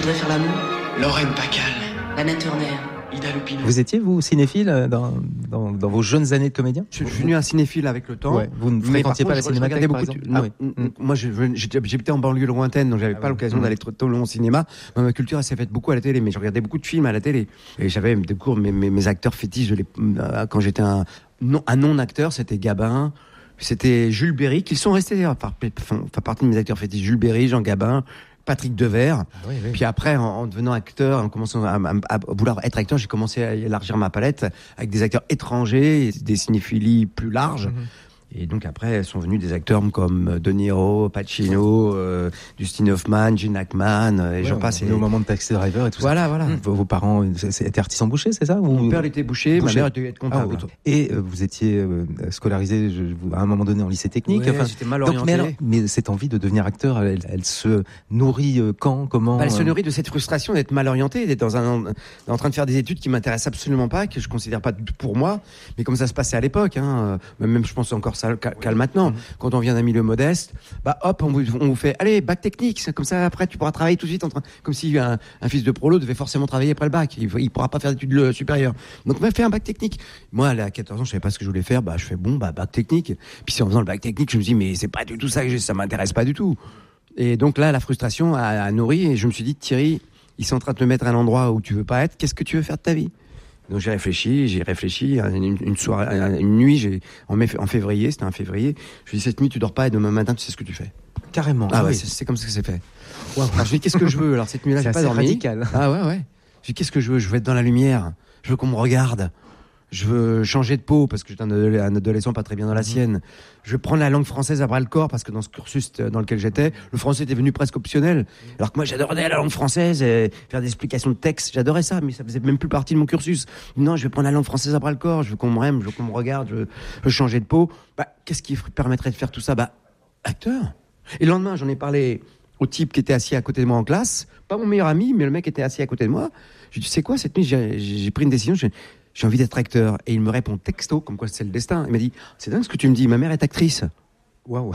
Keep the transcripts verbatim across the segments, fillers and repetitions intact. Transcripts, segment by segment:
Je voudrais faire l'amour. Lorraine Pacal. Lana Turner. Ida Lupino. Vous étiez, vous, cinéphile dans, dans, dans vos jeunes années de comédien ? Je suis devenu un cinéphile avec le temps. Ouais. Vous ne fréquentiez pas la cinémathèque, par exemple ? Non, ah, oui. Moi, je, j'habitais en banlieue lointaine, donc j'avais ah, pas oui. l'occasion mmh. d'aller trop, trop long au cinéma. Moi, ma culture, elle s'est faite beaucoup à la télé, mais je regardais beaucoup de films à la télé. Et j'avais des cours, mes, mes, mes acteurs fétiches, je les, quand j'étais un non, un non-acteur, c'était Gabin, c'était Jules Berry, qui sont restés d'ailleurs, par, enfin, partie de mes acteurs fétiches, Jules Berry, Jean Gabin, Patrick Devers. Ah oui, oui. Puis après, en, en devenant acteur, en commençant à, à, à vouloir être acteur, j'ai commencé à élargir ma palette avec des acteurs étrangers, des cinéphilies plus larges. Mm-hmm. Et donc après, sont venus des acteurs comme De Niro, Pacino, euh, Dustin Hoffman, Gene Hackman, et ouais, j'en passe. Au moment de Taxi Driver et tout voilà, ça. Voilà, voilà. Vos, vos parents étaient artisans bouchers, c'est ça ? Ou... Mon père était boucher, boucher. Ma mère était comptable. Ah, et euh, vous étiez euh, scolarisé je, à un moment donné en lycée technique. Ouais, enfin, j'étais mal orienté. Donc, mais, alors, mais cette envie de devenir acteur, elle, elle se nourrit euh, quand, comment bah, Elle se nourrit de cette frustration d'être mal orienté, d'être dans un, en train de faire des études qui m'intéressent absolument pas, que je considère pas pour moi, mais comme ça se passait à l'époque. Hein, même je pense encore ça calme maintenant. Quand on vient d'un milieu modeste, bah hop, on vous, on vous fait allez bac technique, comme ça après tu pourras travailler tout de suite en train, comme si un, un fils de prolo devait forcément travailler après le bac, il, il pourra pas faire d'études supérieures. Donc on m'a fait un bac technique. Moi à quatorze ans, je savais pas ce que je voulais faire, bah je fais bon bah bac technique. Puis c'est en faisant le bac technique, je me dis mais c'est pas du tout ça que j'ai, ça m'intéresse pas du tout. Et donc là la frustration a, a nourri et je me suis dit Thierry, ils sont en train de te mettre à un endroit où tu veux pas être, qu'est-ce que tu veux faire de ta vie ? Donc j'ai réfléchi, j'ai réfléchi une, une soirée, une nuit, j'ai en, mai, en février, c'était un février. Je me dis cette nuit tu dors pas et demain matin tu sais ce que tu fais. Carrément. Ah, ah ouais, oui. c'est, c'est comme ça que c'est fait. Wow. Alors je dis qu'est-ce que je veux ? Alors cette nuit-là, c'est j'ai pas dormi. Radical. Ah ouais ouais. Je dis qu'est-ce que je veux ? Je veux être dans la lumière. Je veux qu'on me regarde. Je veux changer de peau parce que j'étais un adolescent pas très bien dans la sienne. Je veux prendre la langue française à bras le corps parce que dans ce cursus dans lequel j'étais, le français était devenu presque optionnel. Alors que moi, j'adorais la langue française, et faire des explications de texte, j'adorais ça, mais ça faisait même plus partie de mon cursus. Non, je vais prendre la langue française à bras le corps. Je veux qu'on m'aime, je veux qu'on me regarde, je veux, je veux changer de peau. Bah, qu'est-ce qui permettrait de faire tout ça ? Bah, acteur. Et le lendemain, j'en ai parlé au type qui était assis à côté de moi en classe, pas mon meilleur ami, mais le mec était assis à côté de moi. Je lui ai dit, tu sais quoi, cette nuit, j'ai, j'ai pris une décision. J'ai, J'ai envie d'être acteur. Et il me répond texto, comme quoi c'est le destin. Il m'a dit, c'est dingue ce que tu me dis, ma mère est actrice. Waouh.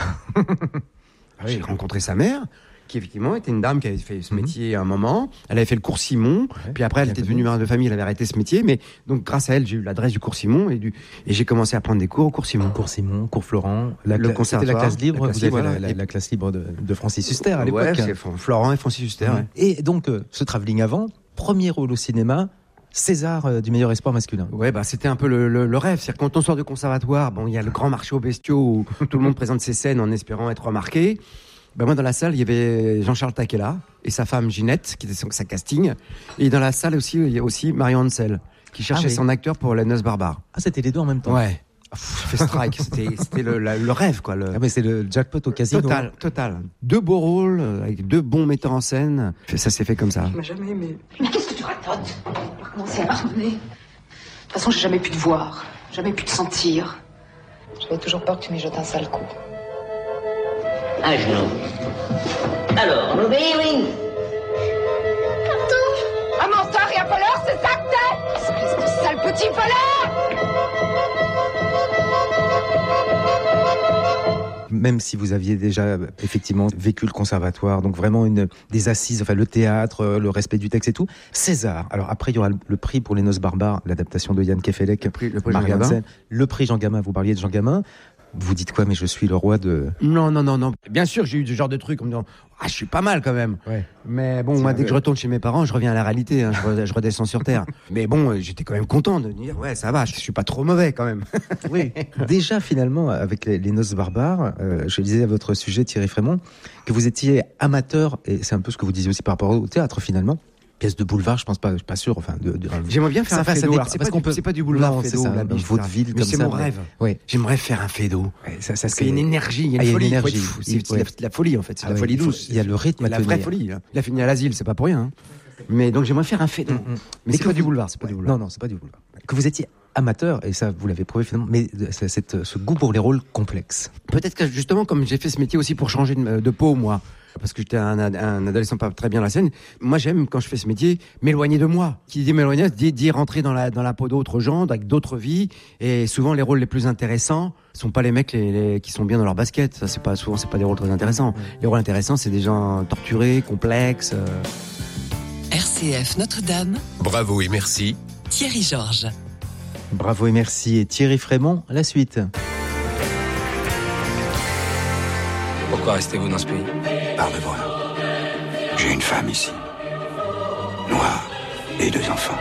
Ah, j'ai rencontré sa mère, qui effectivement était une dame qui avait fait ce métier à un moment. Elle avait fait le cours Simon, ouais, puis après elle était devenue mère de famille, elle avait arrêté ce métier. Mais donc grâce à elle, j'ai eu l'adresse du cours Simon et, du... et j'ai commencé à prendre des cours au cours Simon. Cours Simon, cours Florent, la le cla... c'était la classe libre, la classe vous avez libre, fait la, la, la classe libre de, de Francis Huster à l'époque. Ouais, c'est Florent et Francis Huster. Ouais. Et donc euh, ce travelling avant, premier rôle au cinéma. César euh, du meilleur espoir masculin. Ouais, bah c'était un peu le, le, le rêve. C'est-à-dire quand on sort de conservatoire, bon, il y a le grand marché aux bestiaux où tout le monde présente ses scènes en espérant être remarqué. Ben moi, dans la salle, il y avait Jean-Charles Taquella et sa femme Ginette, qui était son, sa casting. Et dans la salle aussi, il y a aussi Marion Hansel, qui cherchait ah, oui. son acteur pour La Noce Barbare. Ah, c'était les deux en même temps. Ouais. J'ai fait strike, c'était, c'était le, la, le rêve, quoi. Le... Ah, mais c'est le jackpot au casino. Total, total. Deux beaux rôles, avec deux bons metteurs en scène. Ça s'est fait comme ça. Tu m'as jamais aimé. Mais qu'est-ce que tu racontes ? On va commencer à pardonner. De toute façon, j'ai jamais pu te voir, jamais pu te sentir. J'avais toujours peur que tu m'y jettes un sale coup. Un genou. Alors, on obéit, oui. Pardon ? Un menteur et un voleur, c'est ça que t'es ? Espèce de sale petit voleur ! Même si vous aviez déjà effectivement vécu le conservatoire, donc vraiment une des assises, enfin le théâtre, le respect du texte et tout. César. Alors après, il y aura le prix pour Les Noces Barbares, l'adaptation de Yann Kefelec, le prix, le prix Jean Gabin. Le prix Jean Gabin. Vous parliez de Jean Gabin. Vous dites quoi ? Mais je suis le roi de... Non, non, non, non. Bien sûr, j'ai eu ce genre de trucs en me disant « Ah, je suis pas mal quand même. Ouais. » Mais bon, moi, dès que je retourne chez mes parents, je reviens à la réalité. Hein, je, je redescends sur Terre. Mais bon, j'étais quand même content de dire « Ouais, ça va, je suis pas trop mauvais quand même. » Oui. Déjà, finalement, avec les, les Noces Barbares, euh, je disais à votre sujet, Thierry Frémont, que vous étiez amateur, et c'est un peu ce que vous disiez aussi par rapport au théâtre, finalement. Pièce de boulevard, je pense pas, je suis pas sûr. Enfin, de, de, j'aimerais bien faire ça, un Fédo. C'est, alors, c'est, pas du, peut... c'est pas du boulevard non, Fédo, c'est ça, la biche, vaudeville comme c'est ça. Mon mais... rêve. Oui. J'aimerais faire un Fédo. Ouais, ça, ça, c'est une énergie, il y a une ah, folie. Une énergie. Fou. C'est, c'est, ouais. la, c'est la folie en fait, c'est ah, la folie oui, douce. Il y a le rythme, il y a la vraie folie. Là. Il a fini à l'asile, c'est pas pour rien. Hein. Mais donc j'aimerais faire un Fédo. Mm-hmm. Mais, mais c'est pas vous... du boulevard, c'est pas ouais. du boulevard. Non, non, c'est pas du boulevard. Que vous étiez amateur, et ça vous l'avez prouvé finalement, mais cette, ce goût pour les rôles complexes. Peut-être que justement, comme j'ai fait ce métier aussi pour changer de, de peau, moi. Parce que j'étais un, un adolescent pas très bien dans la scène. Moi, j'aime, quand je fais ce métier, m'éloigner de moi. Qui dit m'éloigner, dit, dit rentrer dans la, dans la peau d'autres gens, avec d'autres vies. Et souvent, les rôles les plus intéressants sont pas les mecs les, les, qui sont bien dans leur basket. Ça, c'est pas, souvent, c'est pas des rôles très intéressants. Les rôles intéressants, c'est des gens torturés, complexes. Euh... C F Notre-Dame. Bravo et merci. Thierry Georges. Bravo et merci. Et Thierry Frémont, la suite. Pourquoi restez-vous dans ce pays? Parle-moi. J'ai une femme ici. Noire. Et deux enfants.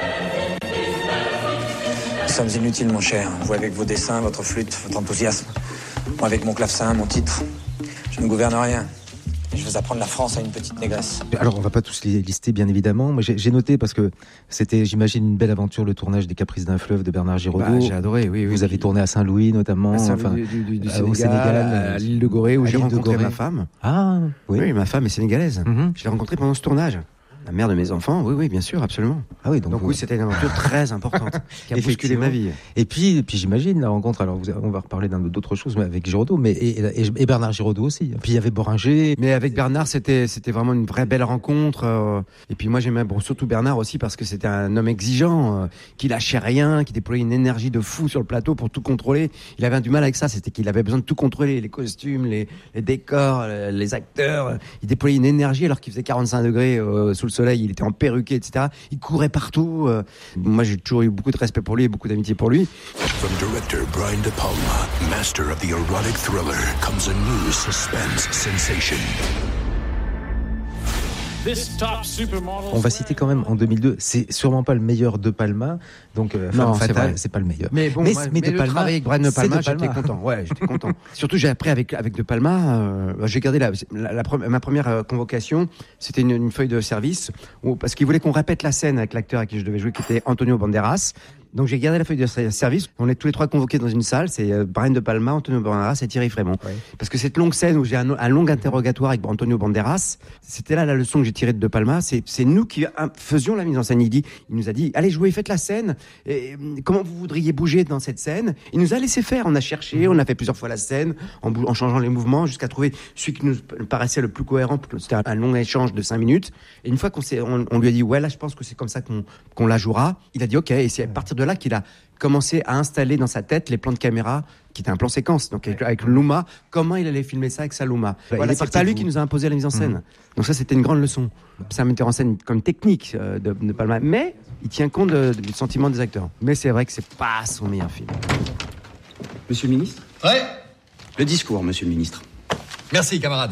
Nous sommes inutiles, mon cher. Vous avec vos dessins, votre flûte, votre enthousiasme. Moi avec mon clavecin, mon titre. Je ne gouverne rien. Et je vais apprendre la France à une petite négresse. Alors, on va pas tous les lister, bien évidemment. Moi, j'ai, j'ai noté parce que c'était, j'imagine, une belle aventure, le tournage des Caprices d'un fleuve de Bernard Giraudot. Bah, j'ai adoré, oui, oui. Vous avez tourné à Saint-Louis, notamment. À Saint-Louis, enfin, du, du, du euh, Sénégal, au Sénégal, à l'île de Gorée, où j'ai rencontré ma femme. Ah, oui. Oui, ma femme est sénégalaise. Mm-hmm. Je l'ai rencontrée pendant ce tournage. La mère de mes enfants, oui, oui, bien sûr, absolument. Ah oui, donc, donc vous... oui, c'était une aventure très importante qui a bousculé ma vie. Et puis, et puis j'imagine la rencontre. Alors, vous, on va reparler d'un, d'autres choses, mais avec Giraudot, mais et, et, et Bernard Giraudot aussi. Et puis il y avait Boringer. Mais avec Bernard, c'était c'était vraiment une vraie belle rencontre. Euh, et puis moi, j'aimais bon, surtout Bernard aussi parce que c'était un homme exigeant, euh, qui lâchait rien, qui déployait une énergie de fou sur le plateau pour tout contrôler. Il avait du mal avec ça, c'était qu'il avait besoin de tout contrôler, les costumes, les, les décors, les acteurs. Il déployait une énergie alors qu'il faisait quarante-cinq degrés euh, sous le soleil. Il était en perruque, et cetera. Il courait partout. Euh, moi, j'ai toujours eu beaucoup de respect pour lui et beaucoup d'amitié pour lui. From director Brian De Palma, master of the erotic thriller, comes a new suspense sensation. On va citer quand même en deux mille deux, c'est sûrement pas le meilleur De Palma, donc euh, non, Femme c'est Fatale, vrai. c'est pas le meilleur. Mais bon, mais, moi, mais, mais De le Palma, travail avec Brian De Palma, c'est De j'étais Palma. content. Ouais, j'étais content. Surtout, j'ai appris avec avec De Palma. Euh, j'ai gardé la, la, la, la ma première euh, convocation, c'était une, une feuille de service où, parce qu'il voulait qu'on répète la scène avec l'acteur à qui je devais jouer, qui était Antonio Banderas. Donc j'ai gardé la feuille de service. On est tous les trois convoqués dans une salle. C'est euh, Brian De Palma, Antonio Banderas et Thierry Frémont. Ouais. Parce que cette longue scène où j'ai un, un long interrogatoire avec Antonio Banderas, c'était là la leçon que j'ai tirée de De Palma. C'est, c'est nous qui hein, faisions la mise en scène. Il, dit, il nous a dit, allez jouez, faites la scène. Et, comment vous voudriez bouger dans cette scène? Il nous a laissé faire. On a cherché, on a fait plusieurs fois la scène en, en changeant les mouvements jusqu'à trouver celui qui nous paraissait le plus cohérent. C'était un long échange de cinq minutes. Et une fois qu'on s'est, on, on lui a dit, ouais, là, je pense que c'est comme ça qu'on, qu'on la jouera. Il a dit, ok. Et c'est à partir de là qu'il a commencé à installer dans sa tête les plans de caméra, qui était un plan séquence, donc avec, avec Luma, comment il allait filmer ça avec sa Luma. Ouais, voilà, c'est pas lui qui nous a imposé la mise en scène. Mmh. Donc ça, c'était une grande leçon. C'est un metteur en scène comme technique euh, de, de Palma, mais il tient compte de, de, du sentiment des acteurs. Mais c'est vrai que c'est pas son meilleur film. Monsieur le ministre? Ouais. Le discours, monsieur le ministre. Merci, camarade.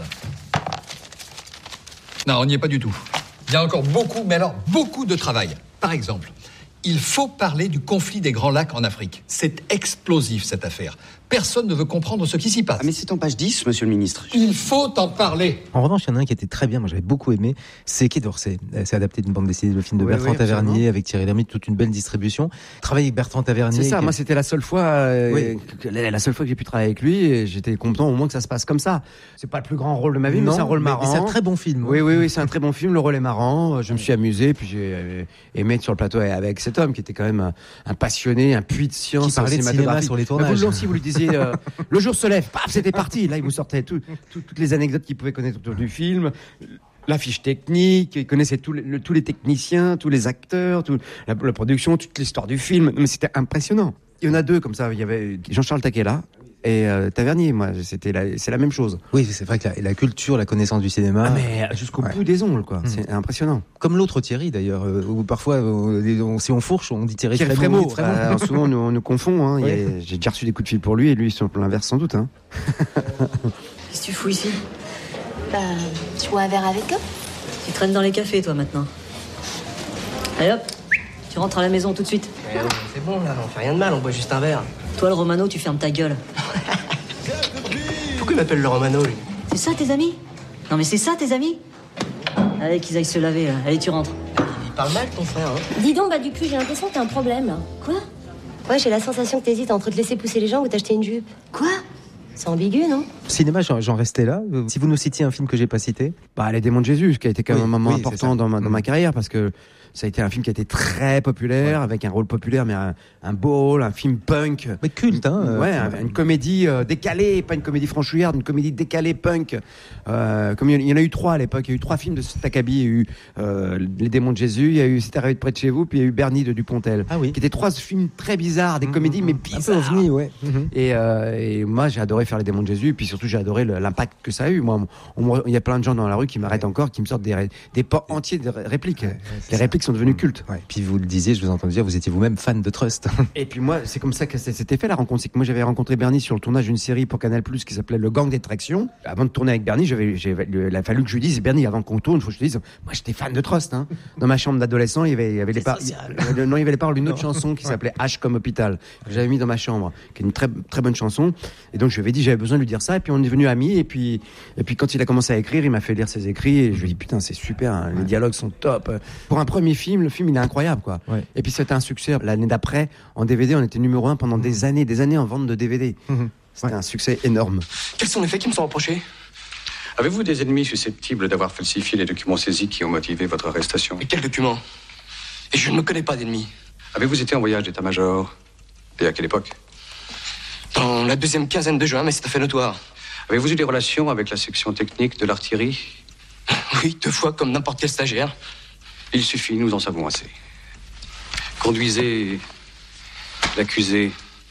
Non, on n'y est pas du tout. Il y a encore beaucoup, mais alors beaucoup de travail. Par exemple, il faut parler du conflit des Grands Lacs en Afrique. C'est explosif, cette affaire. Personne ne veut comprendre ce qui s'y passe. Ah, mais c'est en page dix, monsieur le ministre. Il faut en parler. En revanche, il y en a un qui était très bien, moi j'avais beaucoup aimé, c'est Quai d'Orsay. C'est adapté d'une bande dessinée, le film de oui, Bertrand oui, Tavernier avec Thierry Lhermitte, toute une belle distribution. Travailler avec Bertrand Tavernier. C'est ça, qui... moi c'était la seule fois, euh, oui. que, la seule fois que j'ai pu travailler avec lui, et j'étais content au moins que ça se passe comme ça. C'est pas le plus grand rôle de ma vie, non, mais c'est un rôle marrant. C'est un très bon film. Oui, oui, oui, c'est un très bon film. Le rôle est marrant. Je me suis amusé, puis j'ai aimé être sur le plateau avec cet homme qui était quand même un, un passionné, un puits de science, qui parlait de cinéma sur les tournages. Vous aussi, vous lui disiez. Euh, Le jour se lève, paf, c'était parti. Là, il vous sortait tout, tout, toutes les anecdotes qu'il pouvait connaître autour du film, la fiche technique, il connaissait tous les, le, tous les techniciens, tous les acteurs, tout, la, la production, toute l'histoire du film. Mais c'était impressionnant. Il y en a deux comme ça. Il y avait Jean-Charles Taquella et euh, Tavernier. Moi, c'était la, c'est la même chose. Oui, c'est vrai que la, la culture, la connaissance du cinéma. Ah, mais jusqu'au ouais. bout des ongles, quoi. Mmh. C'est impressionnant. Comme l'autre Thierry, d'ailleurs, euh, où parfois, euh, on, si on fourche, on dit Thierry, Thierry Frémont. Frémont. Euh, souvent, on, on nous confond. Hein. Oui. A, j'ai déjà reçu des coups de fil pour lui et lui sur l'inverse, sans doute. Hein. Qu'est-ce que tu fous ici? Bah, tu bois un verre avec eux? Tu traînes dans les cafés, toi, maintenant. Allez hop, tu rentres à la maison tout de suite. Ouais, c'est bon, là, on fait rien de mal, on boit juste un verre. Toi, le Romano, tu fermes ta gueule. Pourquoi il m'appelle le Romano, lui? C'est ça, tes amis? Non, mais c'est ça, tes amis? Allez, qu'ils aillent se laver, là. Allez, tu rentres. Il parle mal, ton frère, hein? Dis donc, bah, du coup, j'ai l'impression que t'as un problème, là. Quoi? Ouais, j'ai la sensation que t'hésites entre te laisser pousser les jambes ou t'acheter une jupe. Quoi? C'est ambigu, non? Cinéma, j'en, j'en restais là. Si vous nous citiez un film que j'ai pas cité. Bah, Les Démons de Jésus, qui a été quand même oui, un moment oui, important dans ma, dans mmh. ma carrière, parce que Ça a été un film qui a été très populaire, ouais. avec un rôle populaire, mais un, un beau rôle, un film punk. Mais culte, hein. Ouais, euh, un, une comédie euh, décalée, pas une comédie franchouillarde, une comédie décalée punk. Euh, comme il y en a eu trois à l'époque, il y a eu trois films de cet acabit. Il y a eu euh, Les démons de Jésus, il y a eu C'est arrivé de près de chez vous, puis il y a eu Bernie de Dupontel. Ah oui. Qui étaient trois films très bizarres, des mmh, comédies, mmh, mais bizarres. Un peu ovni, ouais. Mmh. Et, euh, et moi, j'ai adoré faire Les démons de Jésus, puis surtout, j'ai adoré le, l'impact que ça a eu. Moi, il y a plein de gens dans la rue qui m'arrêtent encore, qui me sortent des, des pans entiers de répliques. Ouais, les répliques sont devenues cultes. Ouais. Puis vous le disiez, je vous ai entendu dire, vous étiez vous-même fan de Trust. Et puis moi, c'est comme ça que c'était fait la rencontre. C'est que moi, j'avais rencontré Bernie sur le tournage d'une série pour Canal+, qui s'appelait Le Gang des Tractions. Avant de tourner avec Bernie, j'avais, j'avais, il a fallu que je lui dise, Bernie, avant qu'on tourne, il faut que je te dise, moi, j'étais fan de Trust. Hein. Dans ma chambre d'adolescent, il y avait, il y avait les paroles. Non, il y avait les paroles d'une autre chanson qui ouais. s'appelait H comme hôpital, que j'avais mis dans ma chambre, qui est une très très bonne chanson. Et donc je lui avais dit, j'avais besoin de lui dire ça. Et puis on est devenus amis. Et puis et puis quand il a commencé à écrire, il m'a fait lire ses écrits. Et je lui ai dit, putain, c'est super. Hein, ouais. Les dialogues sont top. Pour un premier film, le film il est incroyable, quoi. Ouais. Et puis c'était un succès. L'année d'après, en D V D, on était numéro un pendant mmh. des années, des années en vente de D V D. Mmh. C'était ouais. un succès énorme. Quels sont les faits qui me sont reprochés? Avez-vous des ennemis susceptibles d'avoir falsifié les documents saisis qui ont motivé votre arrestation? Et quels documents? Et je ne me connais pas d'ennemis. Avez-vous été en voyage d'état-major? Et à quelle époque? Dans la deuxième quinzaine de juin, mais c'est tout à fait notoire. Avez-vous eu des relations avec la section technique de l'artillerie? Oui, deux fois, comme n'importe quel stagiaire. Il suffit, nous en savons assez. Conduisez l'accusé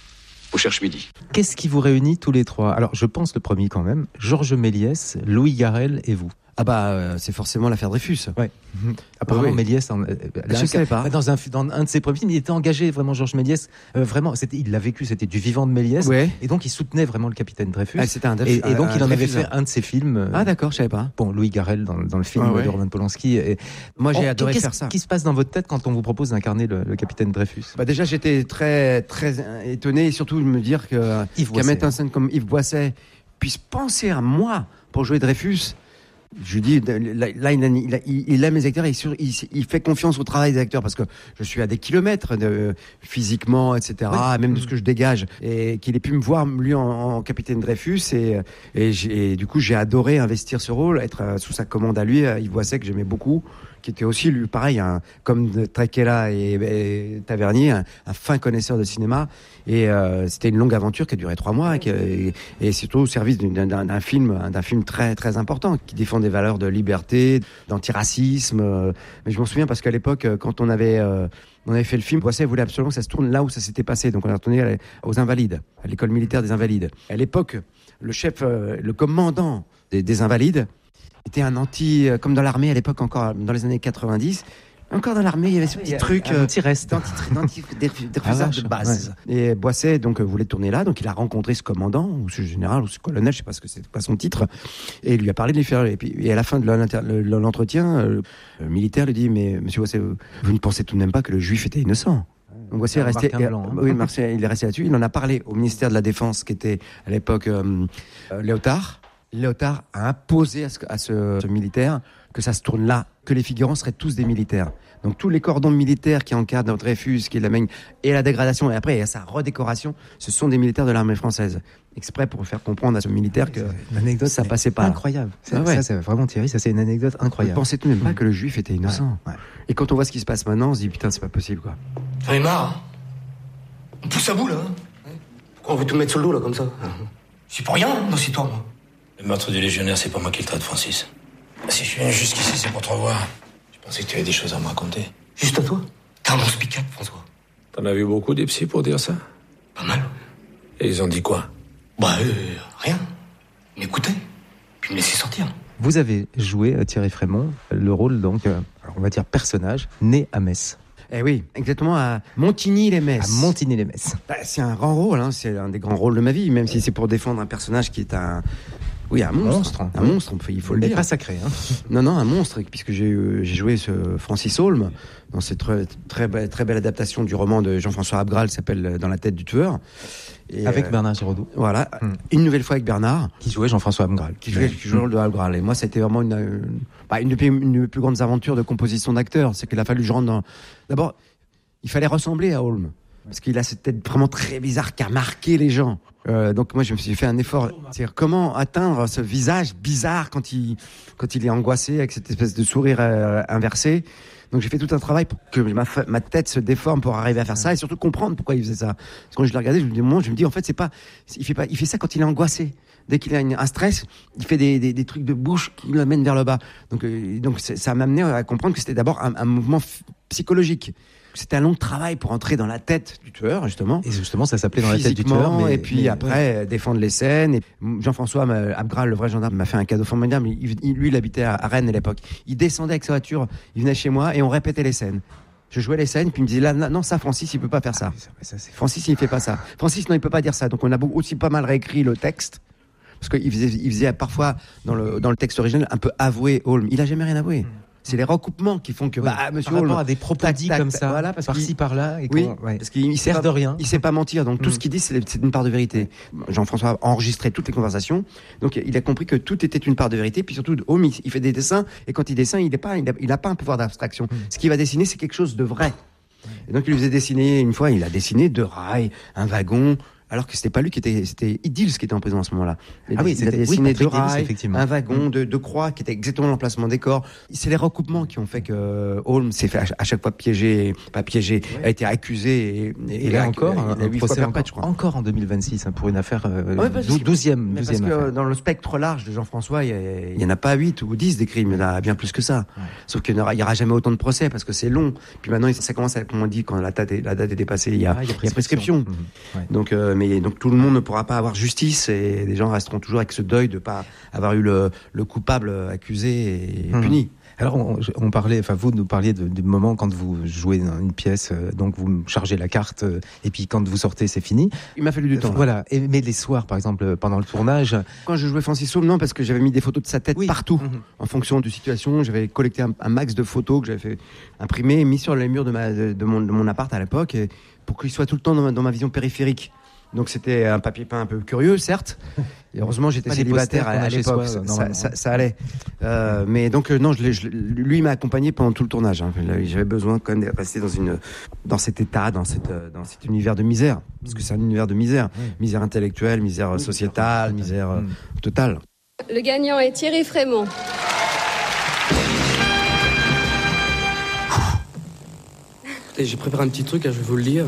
au cherche-midi. Qu'est-ce qui vous réunit tous les trois? Alors, je pense le premier quand même, Georges Méliès, Louis Garrel et vous. Ah bah euh, c'est forcément l'affaire Dreyfus. Ouais. Mmh. Apparemment oui. Méliès, en, euh, je ne savais pas. Dans un, dans un de ses premiers films, il était engagé vraiment Georges Méliès. Euh, vraiment, c'était, il l'a vécu, c'était du vivant de Méliès. Ouais. Et donc il soutenait vraiment le capitaine Dreyfus. Ah, c'était un et, et donc un, il en un avait Dreyfus, fait un de ses films. Euh, ah d'accord, je savais pas. Bon, Louis Garrel dans, dans le film ah, ouais. de Roman Polanski. Et, moi j'ai oh, adoré faire ça. Qu'est-ce qui se passe dans votre tête quand on vous propose d'incarner le, le capitaine Dreyfus? Bah déjà j'étais très très étonné et surtout de me dire que qu'un metteur en scène comme Yves Boisset puisse penser à moi pour jouer Dreyfus. Je dis, là, là il, a, il, a, il aime les acteurs, et il, il, il fait confiance au travail des acteurs parce que je suis à des kilomètres de, physiquement, et cetera, oui. même de ce que je dégage, et qu'il ait pu me voir lui en, en capitaine Dreyfus, et, et, et du coup j'ai adoré investir ce rôle, être sous sa commande à lui, Yves Boisset que j'aimais beaucoup, qui était aussi lui pareil, un, comme Trakela et, et Tavernier, un, un fin connaisseur de cinéma. Et euh, c'était une longue aventure qui a duré trois mois et, qui, et, et surtout au service d'un, d'un, d'un film, d'un film très très important qui défend des valeurs de liberté, d'antiracisme. Mais je m'en souviens parce qu'à l'époque, quand on avait euh, on avait fait le film, Boisset voulait absolument que ça se tourne là où ça s'était passé. Donc on a retourné aux Invalides, à l'école militaire des Invalides. À l'époque, le chef, euh, le commandant des, des Invalides était un anti, euh, comme dans l'armée à l'époque encore, dans les années quatre-vingt-dix. Encore dans l'armée, il y avait ce petit truc un anti-reste, anti-refusard de base. Ouais. Et Boisset donc voulait tourner là, donc il a rencontré ce commandant ou ce général ou ce colonel, je sais pas ce que c'est, pas son titre, et il lui a parlé de les faire. Et puis et à la fin de l'entretien, le militaire lui dit mais Monsieur Boisset, vous, vous ne pensez tout de même pas que le juif était innocent? Donc Boisset est resté, blanc, hein. oui, Marseille, il est resté là-dessus. Il en a parlé au ministère de la Défense, qui était à l'époque euh, euh, Léotard. Léotard a imposé à ce, à ce, ce militaire que ça se tourne là, que les figurants seraient tous des militaires. Donc tous les cordons militaires qui encadrent Dreyfus, qui l'amènent, et la dégradation, et après il y a sa redécoration, ce sont des militaires de l'armée française. Exprès pour faire comprendre à ce militaire que l'anecdote ça passait pas. Incroyable. C'est, ah ouais. Ça, c'est vraiment Thierry, ça c'est une anecdote incroyable. Vous pensez tout de même pas que le juif était innocent. Ouais. Ouais. Et quand on voit ce qui se passe maintenant, on se dit putain, c'est pas possible quoi. J'en ai marre. On pousse à bout là. Pourquoi on veut tout mettre sur le dos là comme ça? C'est pour rien dans cette histoire, moi. Le meurtre du légionnaire, c'est pas moi qui le traite, Francis. Si je viens jusqu'ici, c'est pour te revoir. Je pensais que tu avais des choses à me raconter. Juste à toi? T'es un monstre piquable, François. T'en as vu beaucoup des psys pour dire ça? Pas mal. Et ils ont dit quoi? Bah, euh, rien. Ils m'écoutaient, puis me laissaient sortir. Vous avez joué, Thierry Frémont, le rôle, donc, euh, on va dire personnage, né à Metz. Eh oui, exactement, à Montigny-les-Metz. À Montigny-les-Metz. Bah, c'est un grand rôle, hein, c'est un des grands rôles de ma vie, même si c'est pour défendre un personnage qui est un... Oui, un monstre. Un oui. monstre, il faut le Mais dire. pas sacré, hein. Non, non, un monstre, puisque j'ai, j'ai joué ce Francis Holm dans cette très, très, très belle adaptation du roman de Jean-François Abgral qui s'appelle Dans la tête du tueur. Et avec euh, Bernard Giraudot. Voilà, hum. une nouvelle fois avec Bernard. Qui jouait Jean-François Abgral. Qui jouait, qui jouait le rôle de Abgral. Et moi, c'était vraiment une, une, bah, une, des, une des plus grandes aventures de composition d'acteur. C'est qu'il a fallu que je rentre dans... D'abord, il fallait ressembler à Holm. Parce qu'il a cette tête vraiment très bizarre qui a marqué les gens. Euh, donc moi je me suis fait un effort, c'est-à-dire comment atteindre ce visage bizarre quand il quand il est angoissé avec cette espèce de sourire euh, inversé. Donc j'ai fait tout un travail pour que ma, fa- ma tête se déforme pour arriver à faire ça et surtout comprendre pourquoi il faisait ça. Parce que quand je l'ai regardé, je me dis, je me dis en fait c'est pas, il fait pas, il fait ça quand il est angoissé. Dès qu'il a une, un stress, il fait des, des, des trucs de bouche qui l'amènent vers le bas. Donc, euh, donc ça m'a amené à comprendre que c'était d'abord un, un mouvement f- psychologique. C'était un long travail pour entrer dans la tête du tueur, justement. Et justement, ça s'appelait dans la tête du tueur. Mais, et puis mais, après, ouais. défendre les scènes. Et Jean-François Abgral, le vrai gendarme, m'a fait un cadeau formidable. Il, il, lui, il habitait à, à Rennes à l'époque. Il descendait avec sa voiture, il venait chez moi et on répétait les scènes. Je jouais les scènes, puis il me disait là, non, ça, Francis, il peut pas faire ça. Ah, ça, ça Francis, il fait pas ça. Francis, non, il peut pas dire ça. Donc on a aussi pas mal réécrit le texte. Parce qu'il faisait, il faisait parfois, dans le, dans le texte original, un peu avouer Holm. Il a jamais rien avoué. C'est les recoupements qui font que, oui, bah, monsieur par Holm. rapport à des propos dits comme ça, voilà, parce par-ci, par-là. Et oui, ouais. parce qu'il sait pas de rien. Il sait pas mentir. Donc, tout mm. ce qu'il dit, c'est, c'est une part de vérité. Jean-François a enregistré toutes les conversations. Donc, il a compris que tout était une part de vérité. Puis surtout, Holm, il, il fait des dessins. Et quand il dessine, il n'a pas, il a, il a pas un pouvoir d'abstraction. Mm. Ce qu'il va dessiner, c'est quelque chose de vrai. Et donc, il lui faisait dessiner, une fois, il a dessiné deux rails, un wagon, alors que c'était pas lui qui était, c'était Idils qui était en prison à ce moment-là. Il, ah oui, il a dessiné oui, deux rails, effectivement. un wagon, mmh. deux, deux croix, qui était exactement l'emplacement des corps. C'est les recoupements qui ont fait que Holm s'est fait à, à chaque fois piégé, pas piégé, ouais. a été accusé et, et, et là a, encore, il a, il a un procès encore, je crois. Encore en deux mille vingt-six, hein, pour une affaire euh, ouais, douzième. Parce que affaire. Dans le spectre large de Jean-François, il n'y en a pas huit ou dix des crimes, il y en a bien plus que ça. Ouais. Sauf qu'il n'y aura, aura jamais autant de procès parce que c'est long. Puis maintenant, ça commence à, comme on dit, quand la date est, la date est dépassée, il y a, ah, il y a prescription. Il y a prescription. Mmh. Ouais. Donc, euh, mais donc tout le monde ne pourra pas avoir justice et les gens resteront toujours avec ce deuil de pas avoir eu le, le coupable accusé et mmh. puni. Alors on, on parlait, enfin vous nous parliez de, du moment quand vous jouez dans une pièce, euh, donc vous chargez la carte euh, et puis quand vous sortez c'est fini. Il m'a fallu du temps. Euh, voilà. Et, mais les soirs par exemple pendant le tournage. Quand je jouais Francis Holm, non parce que j'avais mis des photos de sa tête oui. partout mmh. en fonction de situation. J'avais collecté un, un max de photos que j'avais fait imprimer et mis sur les murs de ma de, de mon de mon appart à l'époque et pour qu'il soit tout le temps dans ma, dans ma vision périphérique. Donc c'était un papier peint un peu curieux, certes. Et heureusement j'étais pas célibataire à, à l'époque, soi, ça, ça, ça allait. Euh, mais donc euh, non, je l'ai, je, lui il m'a accompagné pendant tout le tournage. Hein. J'avais besoin quand même de rester dans une, dans cet état, dans cette, dans cet univers de misère, parce que c'est un univers de misère, oui. misère intellectuelle, misère oui, sociétale, misère euh, totale. Le gagnant est Thierry Frémont. Écoutez, j'ai préparé un petit truc, là, je vais vous le lire.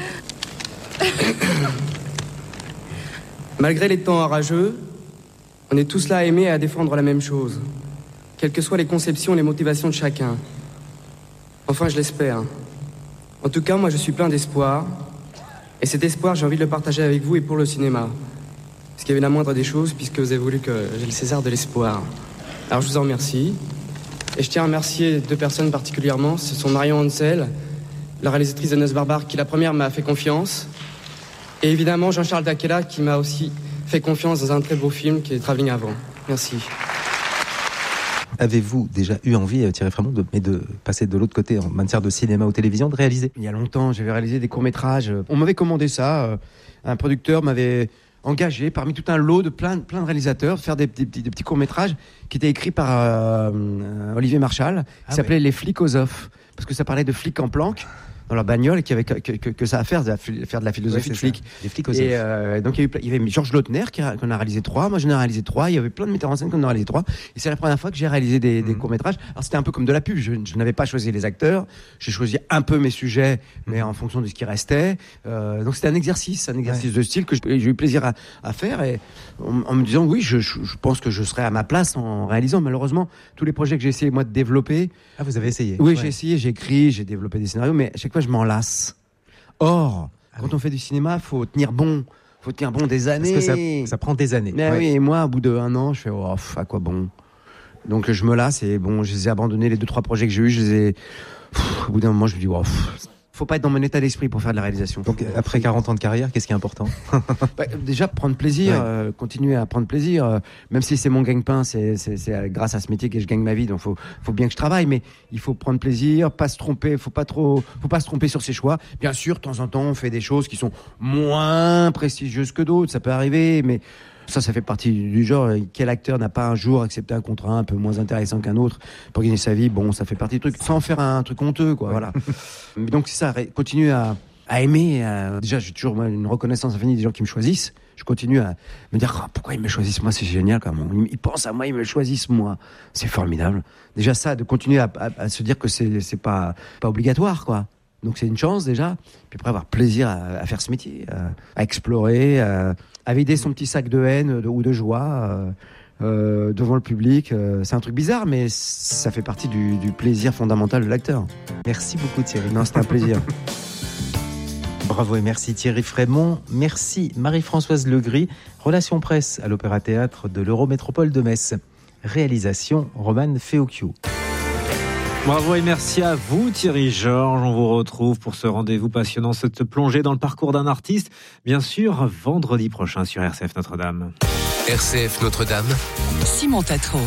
Malgré les temps orageux, on est tous là à aimer et à défendre la même chose, quelles que soient les conceptions et les motivations de chacun. Enfin, je l'espère. En tout cas, moi, je suis plein d'espoir, et cet espoir, j'ai envie de le partager avec vous et pour le cinéma. Ce qui est la moindre des choses, puisque vous avez voulu que j'ai le César de l'espoir. Alors, je vous en remercie, et je tiens à remercier deux personnes particulièrement. Ce sont Marion Hansel, la réalisatrice de Noces barbares, qui la première m'a fait confiance, et évidemment Jean-Charles Daquela qui m'a aussi fait confiance dans un très beau film qui est Travelling Avant. Merci. Avez-vous déjà eu envie, Thierry Frémont, de, mais de passer de l'autre côté en matière de cinéma ou télévision, de réaliser ? Il y a longtemps, j'avais réalisé des courts-métrages. On m'avait commandé ça. Un producteur m'avait engagé parmi tout un lot de plein, plein de réalisateurs, faire des, des, des, des petits courts-métrages qui étaient écrits par euh, Olivier Marchal, qui ah s'appelait ouais. Les flics aux offs, parce que ça parlait de flics en planque dans leur bagnole et qui avait que, que, que ça à faire, de la, faire de la philosophie ouais, de flic. Les flics aux et euh, donc il y, a eu, il y avait Georges Lautner qui a, qu'on a réalisé trois, moi j'en ai réalisé trois, il y avait plein de metteurs en scène qu'on a réalisé trois, et c'est la première fois que j'ai réalisé des, mmh. des courts-métrages. Alors c'était un peu comme de la pub, je, je n'avais pas choisi les acteurs, j'ai choisi un peu mes sujets, mais en fonction de ce qui restait. Euh, donc c'était un exercice, un exercice ouais. de style que j'ai eu plaisir à, à faire, et en, en me disant oui, je, je, je pense que je serai à ma place en réalisant. Malheureusement, tous les projets que j'ai essayé moi de développer. Ah, vous avez essayé ? Oui, ouais. j'ai essayé, j'ai écrit, j'ai développé des scénarios, mais à chaque fois je m'en lasse. Or, ah quand oui. on fait du cinéma, faut tenir bon, faut tenir bon des années. Parce que ça, ça prend des années. Mais ouais. oui, et moi, au bout d'un an, je fais oh, pff, à quoi bon. Donc je me lasse et bon, je les ai abandonnés les deux trois projets que j'ai eu, je les ai. Pff, au bout d'un moment, je me dis oh, pff, faut pas être dans mon état d'esprit pour faire de la réalisation. Donc après quarante ans de carrière, qu'est-ce qui est important ? bah, Déjà prendre plaisir, ouais. euh, continuer à prendre plaisir. Euh, même si c'est mon gagne-pain, c'est, c'est, c'est grâce à ce métier que je gagne ma vie. Donc faut, faut bien que je travaille, mais il faut prendre plaisir, pas se tromper. Faut pas trop, faut pas se tromper sur ses choix. Bien sûr, de temps en temps, on fait des choses qui sont moins prestigieuses que d'autres. Ça peut arriver, mais ça, ça fait partie du genre. Quel acteur n'a pas un jour accepté un contrat un peu moins intéressant qu'un autre pour gagner sa vie ? Bon, ça fait partie du truc. Sans faire un truc honteux, quoi. Ouais. Voilà. Donc c'est ça. Continuer à, à aimer. À... Déjà, j'ai toujours moi, une reconnaissance infinie des gens qui me choisissent. je continue à me dire oh, pourquoi ils me choisissent moi, c'est génial quand même. Ils pensent à moi, ils me choisissent moi, c'est formidable. Déjà ça, de continuer à, à, à se dire que c'est c'est pas pas obligatoire quoi. Donc c'est une chance déjà. Puis après avoir plaisir à, à faire ce métier, à, à explorer, à, à vider son petit sac de haine de, ou de joie. Euh, Euh, devant le public, euh, c'est un truc bizarre, mais ça fait partie du, du plaisir fondamental de l'acteur. Merci beaucoup Thierry. Non, c'était un plaisir. Bravo et merci Thierry Frémont. Merci Marie-Françoise Legris, relations presse à l'Opéra-Théâtre de l'Eurométropole de Metz. Réalisation Roman Feocchio. Bravo et merci à vous Thierry Georges. On vous retrouve pour ce rendez-vous passionnant, cette plongée dans le parcours d'un artiste, bien sûr vendredi prochain sur R C F Notre-Dame. R C F Notre-Dame, Simon Tatro.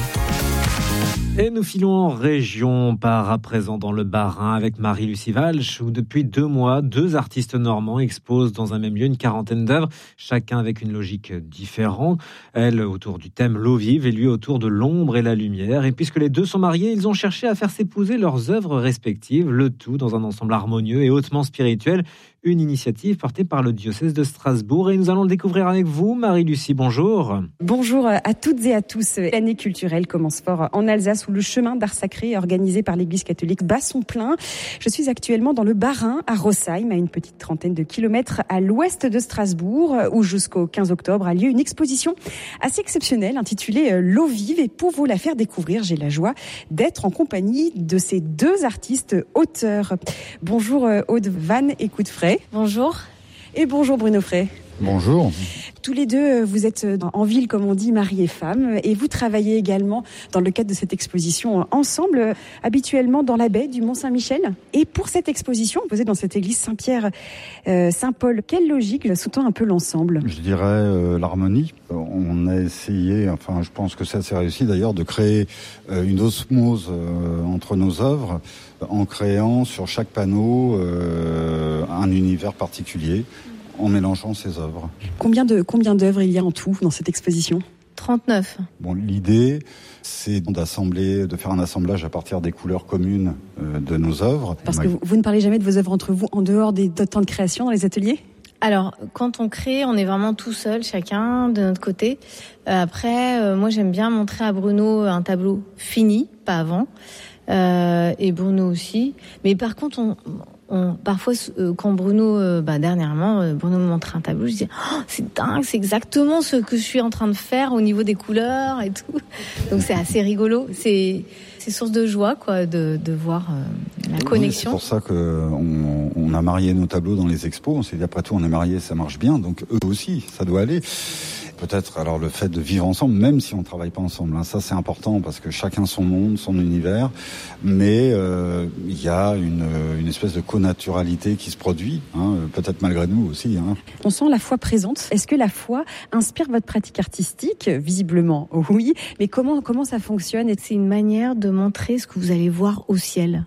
Et nous filons en région, on part à présent dans le Bas-Rhin avec Marie-Lucie Walsh, où depuis deux mois, deux artistes normands exposent dans un même lieu une quarantaine d'œuvres, chacun avec une logique différente. Elle autour du thème l'eau vive et lui autour de l'ombre et la lumière. Et puisque les deux sont mariés, ils ont cherché à faire s'épouser leurs œuvres respectives, le tout dans un ensemble harmonieux et hautement spirituel. Une initiative portée par le diocèse de Strasbourg et nous allons le découvrir avec vous. Marie-Lucie, bonjour. Bonjour à toutes et à tous. L'année culturelle commence fort en Alsace où le chemin d'art sacré organisé par l'église catholique bat son plein. Je suis actuellement dans le Bas-Rhin à Rossheim, à une petite trentaine de kilomètres à l'ouest de Strasbourg, où jusqu'au quinze octobre a lieu une exposition assez exceptionnelle intitulée L'eau vive. Et pour vous la faire découvrir, j'ai la joie d'être en compagnie de ces deux artistes auteurs. Bonjour Aude Van Écoute-Fray. Bonjour. Et bonjour Bruno Frey. Bonjour. Tous les deux, vous êtes en ville, comme on dit, mari et femme, et vous travaillez également dans le cadre de cette exposition ensemble, habituellement dans la baie du Mont-Saint-Michel. Et pour cette exposition, posée dans cette église Saint-Pierre, euh, Saint-Paul, quelle logique sous-tend un peu l'ensemble ? Je dirais euh, l'harmonie. On a essayé, enfin je pense que ça s'est réussi d'ailleurs, de créer euh, une osmose euh, entre nos œuvres, en créant sur chaque panneau euh, un univers particulier, en mélangeant ces œuvres. Combien de combien d'œuvres il y a en tout dans cette exposition ? trente-neuf. Bon, l'idée, c'est d'assembler, de faire un assemblage à partir des couleurs communes euh, de nos œuvres. Parce que vous, vous ne parlez jamais de vos œuvres entre vous en dehors des temps de création dans les ateliers ? Alors, quand on crée, on est vraiment tout seul, chacun de notre côté. Euh, après, euh, moi, j'aime bien montrer à Bruno un tableau fini, pas avant. Euh, et Bruno aussi. Mais par contre, on, on parfois euh, quand Bruno, euh, bah dernièrement, euh, Bruno me montre un tableau, je dis oh, c'est dingue, c'est exactement ce que je suis en train de faire au niveau des couleurs et tout. Donc c'est assez rigolo. C'est c'est source de joie quoi, de de voir euh, la connexion. Oui, c'est pour ça que on, on a marié nos tableaux dans les expos. On s'est dit après tout, on est mariés, ça marche bien. Donc eux aussi, ça doit aller. Peut-être alors le fait de vivre ensemble, même si on travaille pas ensemble, hein, ça c'est important parce que chacun son monde, son univers, mais euh, il y a une, une espèce de connaturalité qui se produit, hein, peut-être malgré nous aussi. Hein. On sent la foi présente. Est-ce que la foi inspire votre pratique artistique ? Visiblement, oui. Mais comment comment ça fonctionne ? C'est une manière de montrer ce que vous allez voir au ciel.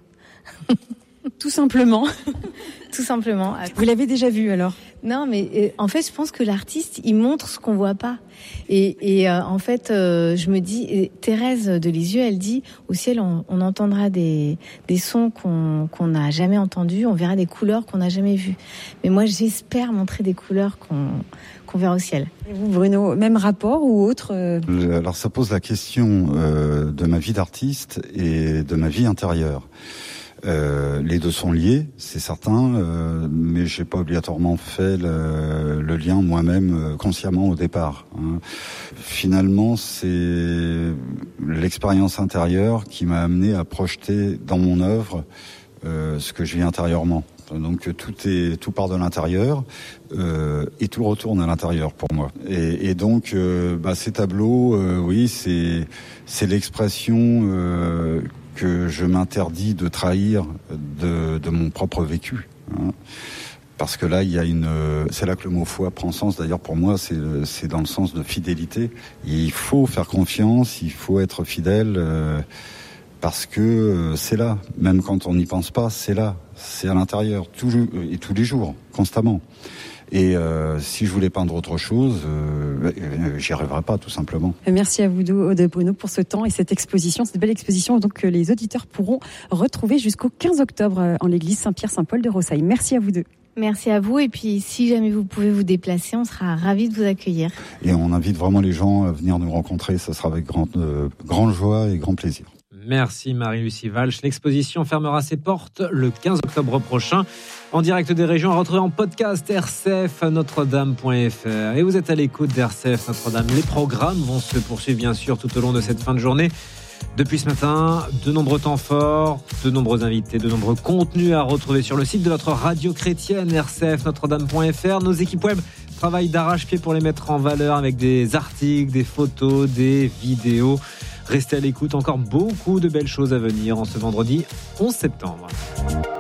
Tout simplement. Tout simplement. Vous l'avez déjà vu alors ? Non, mais euh, en fait, je pense que l'artiste, il montre ce qu'on voit pas. Et, et euh, en fait, euh, je me dis, et Thérèse de Lisieux, elle dit, au ciel, on, on entendra des, des sons qu'on qu'on n'a jamais entendus, on verra des couleurs qu'on n'a jamais vues. Mais moi, j'espère montrer des couleurs qu'on qu'on verra au ciel. Et vous, Bruno, même rapport ou autre euh... Alors, ça pose la question euh, de ma vie d'artiste et de ma vie intérieure. Euh, les deux sont liés, c'est certain, euh, mais j'ai pas obligatoirement fait le, le lien moi-même euh, consciemment au départ. Hein. Finalement, c'est l'expérience intérieure qui m'a amené à projeter dans mon œuvre euh, ce que je vis intérieurement. Donc tout est tout part de l'intérieur euh, et tout retourne à l'intérieur pour moi. Et, et donc euh, bah, ces tableaux, euh, oui, c'est c'est l'expression euh, que je m'interdis de trahir de, de mon propre vécu. Hein. Parce que là, il y a une, c'est là que le mot foi prend sens. D'ailleurs, pour moi, c'est, c'est dans le sens de fidélité. Il faut faire confiance, il faut être fidèle, euh, parce que euh, c'est là. Même quand on n'y pense pas, c'est là. C'est à l'intérieur, tout, et tous les jours, constamment. Et euh, si je voulais peindre autre chose, euh, j'y arriverais pas, tout simplement. Merci à vous deux, Aude Bruno, pour ce temps et cette exposition, cette belle exposition donc, que les auditeurs pourront retrouver jusqu'au quinze octobre en l'église Saint-Pierre-Saint-Paul de Rossheim. Merci à vous deux. Merci à vous. Et puis, si jamais vous pouvez vous déplacer, on sera ravis de vous accueillir. Et on invite vraiment les gens à venir nous rencontrer. Ça sera avec grande, euh, grande joie et grand plaisir. Merci Marie-Lucie Walsh. L'exposition fermera ses portes le quinze octobre prochain. En direct des régions, à retrouver en podcast r c f notre dame point f r. Et vous êtes à l'écoute d'R C F Notre-Dame. Les programmes vont se poursuivre bien sûr tout au long de cette fin de journée. Depuis ce matin, de nombreux temps forts, de nombreux invités, de nombreux contenus à retrouver sur le site de notre radio chrétienne r c f notre dame point f r. Nos équipes web travaillent d'arrache-pied pour les mettre en valeur avec des articles, des photos, des vidéos. Restez à l'écoute, encore beaucoup de belles choses à venir en ce vendredi onze septembre.